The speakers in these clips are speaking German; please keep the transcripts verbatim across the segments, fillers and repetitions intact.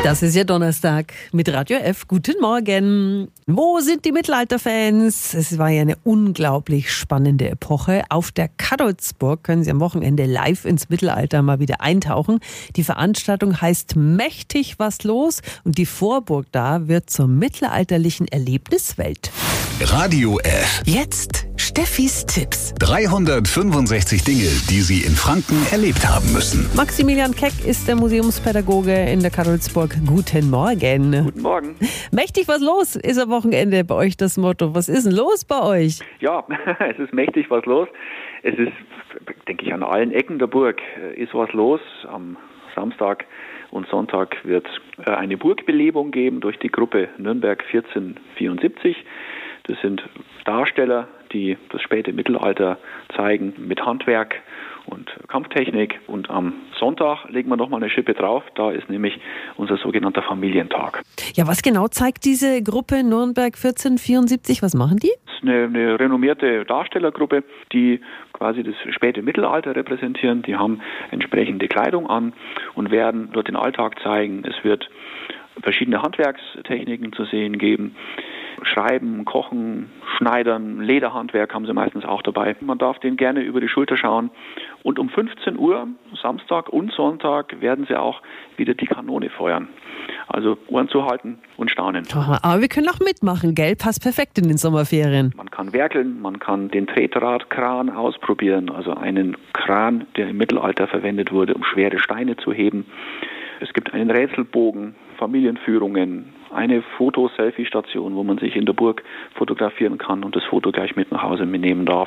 Das ist ja Donnerstag mit Radio F. Guten Morgen. Wo sind die Mittelalterfans? Es war ja eine unglaublich spannende Epoche. Auf der Kadolzburg können Sie am Wochenende live ins Mittelalter mal wieder eintauchen. Die Veranstaltung heißt Mächtig was los und die Vorburg da wird zur mittelalterlichen Erlebniswelt. Radio F. Jetzt Steffis Tipps. dreihundertfünfundsechzig Dinge, die Sie in Franken erlebt haben müssen. Maximilian Keck ist der Museumspädagoge in der Kadolzburg. Guten Morgen. Guten Morgen. Mächtig was los ist am Wochenende bei euch das Motto. Was ist denn los bei euch? Ja, es ist mächtig was los. Es ist, denke ich, an allen Ecken der Burg ist was los. Am Samstag und Sonntag wird eine Burgbelebung geben durch die Gruppe Nürnberg vierzehnhundertvierundsiebzig. Das sind Darsteller, die das späte Mittelalter zeigen mit Handwerk und Kampftechnik. Und am Sonntag legen wir nochmal eine Schippe drauf. Da ist nämlich unser sogenannter Familientag. Ja, was genau zeigt diese Gruppe Nürnberg vierzehnhundertvierundsiebzig? Was machen die? Das ist eine, eine renommierte Darstellergruppe, die quasi das späte Mittelalter repräsentieren. Die haben entsprechende Kleidung an und werden dort den Alltag zeigen. Es wird verschiedene Handwerkstechniken zu sehen geben. Schreiben, Kochen, Schneidern, Lederhandwerk haben sie meistens auch dabei. Man darf denen gerne über die Schulter schauen. Und um fünfzehn Uhr, Samstag und Sonntag, werden sie auch wieder die Kanone feuern. Also Ohren zuhalten und staunen. Aber wir können auch mitmachen, gell? Passt perfekt in den Sommerferien. Man kann werkeln, man kann den Tretradkran ausprobieren. Also einen Kran, der im Mittelalter verwendet wurde, um schwere Steine zu heben. Es gibt einen Rätselbogen, Familienführungen, eine Foto-Selfie-Station, wo man sich in der Burg fotografieren kann und das Foto gleich mit nach Hause mitnehmen darf.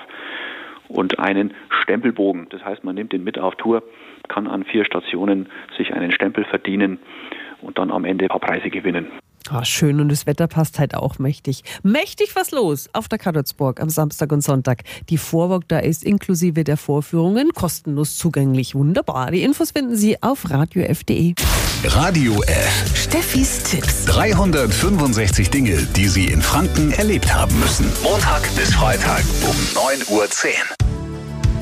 Und einen Stempelbogen, das heißt, man nimmt den mit auf Tour, kann an vier Stationen sich einen Stempel verdienen und dann am Ende ein paar Preise gewinnen. Ah, schön, und das Wetter passt halt auch mächtig. Mächtig was los auf der Kadolzburg am Samstag und Sonntag. Die Vorburg da ist inklusive der Vorführungen kostenlos zugänglich. Wunderbar. Die Infos finden Sie auf radio f punkt de. Radio F. Steffis Tipps. dreihundertfünfundsechzig Dinge, die Sie in Franken erlebt haben müssen. Montag bis Freitag um neun Uhr zehn.